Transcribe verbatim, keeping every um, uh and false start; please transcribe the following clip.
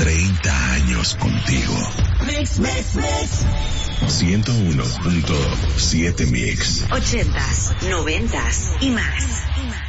treinta años contigo. Mix, mix, mix. ciento uno punto siete Mix. Ochentas, noventas y más. Y más.